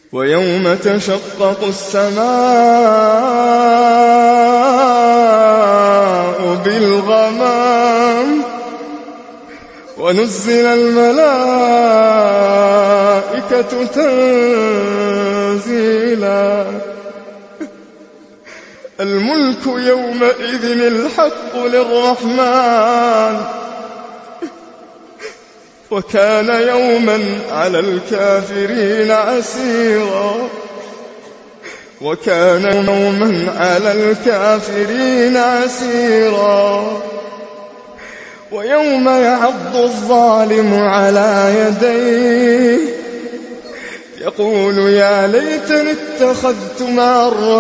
ويوم تشقق السماء بالغمام ونزل الملائكة تنزيلا الملك يومئذ الحق للرحمن وكان يوما على الكافرين عسيرا ويوم يعض الظالم على يديه يقول يا ليتني اتخذت مع الرسول